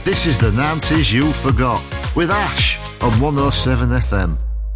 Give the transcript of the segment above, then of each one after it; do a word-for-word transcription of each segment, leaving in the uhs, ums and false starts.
This is the nineties You Forgot with Ash on one oh seven F M.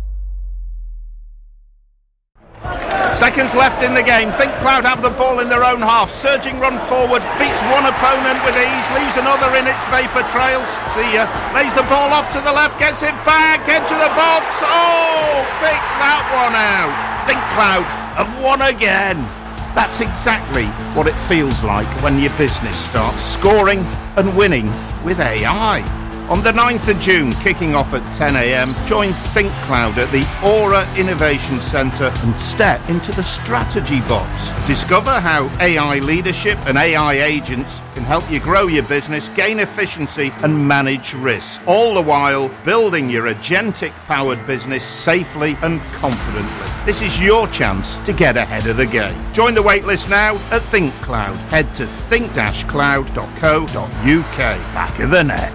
Seconds left in the game. Think Cloud have the ball in their own half. Surging run forward, beats one opponent with ease, leaves another in its vapour trails. See ya. Lays the ball off to the left, gets it back, into the box. Oh, pick that one out. Think Cloud have won again. That's exactly what it feels like when your business starts scoring and winning with A I. On the ninth of June, kicking off at ten a.m, join Think Cloud at the Aura Innovation Centre and step into the strategy box. Discover how A I leadership and A I agents can help you grow your business, gain efficiency and manage risk, all the while building your agentic-powered business safely and confidently. This is your chance to get ahead of the game. Join the waitlist now at Think Cloud. Head to think dash cloud dot co dot uk. Back of the net.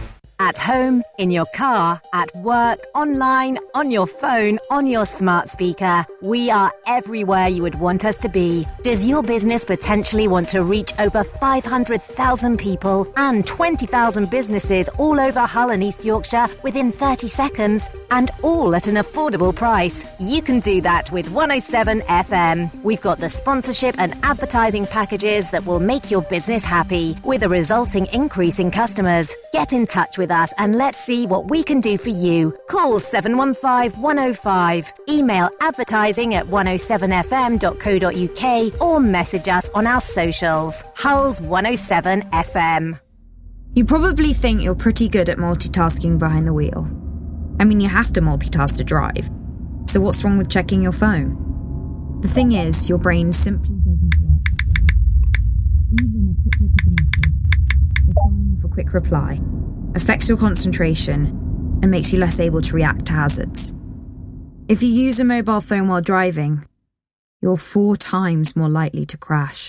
At home, in your car, at work, online, on your phone, on your smart speaker. We are everywhere you would want us to be. Does your business potentially want to reach over five hundred thousand people and twenty thousand businesses all over Hull and East Yorkshire within thirty seconds? And all at an affordable price? You can do that with one oh seven F M. We've got the sponsorship and advertising packages that will make your business happy, with a resulting increase in customers. Get in touch with us and let's see what we can do for you. Call seven one five one oh five, email advertising at one oh seven f m dot co dot uk or message us on our socials. Hull's one oh seven F M. You probably think you're pretty good at multitasking behind the wheel. I mean, you have to multitask to drive. So what's wrong with checking your phone? The thing is, your brain simply doesn't work that way. Even a quick look at a message, or firing off a quick reply, affects your concentration and makes you less able to react to hazards. If you use a mobile phone while driving, you're four times more likely to crash.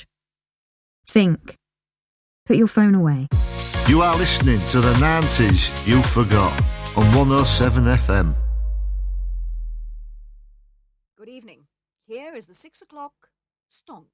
Think. Put your phone away. You are listening to the nineties You Forgot on one oh seven F M. Good evening. Here is the six o'clock stonk.